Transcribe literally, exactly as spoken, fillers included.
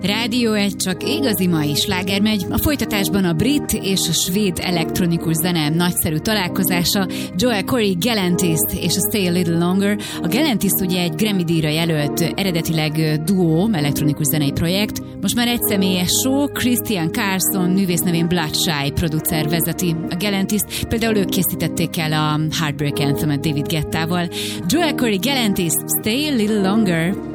Rádió egy, csak igazi mai sláger megy. A folytatásban a brit és a svéd elektronikus zene nagyszerű találkozása, Joel Corey Galantis és a Stay a Little Longer. A Galantis ugye egy Grammy-díjra jelölt, eredetileg duó, elektronikus zenei projekt. Most már egy személyes show, Christian Carlson, művész nevén Bloodshy producer vezeti a Galantis-t. Például ők készítették el a Heartbreak Anthem-et David Guettával. Joel Corey Galantis, Stay a Little Longer.